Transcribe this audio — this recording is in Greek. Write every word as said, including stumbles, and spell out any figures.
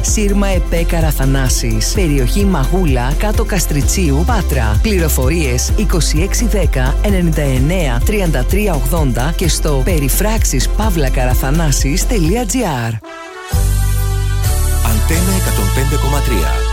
Σύρμα ΕΠΕ Καραθανάσης. Περιοχή Μαγούλα, κάτω Καστριτσίου, Πάτρα. Πληροφορίες είκοσι έξι δέκα ενενήντα εννέα τριάντα τρία ογδόντα και στο περιφράξεις παύλα καραθανάσης τελεία τζι άρ. Αντένα εκατόν πέντε κόμμα τρία.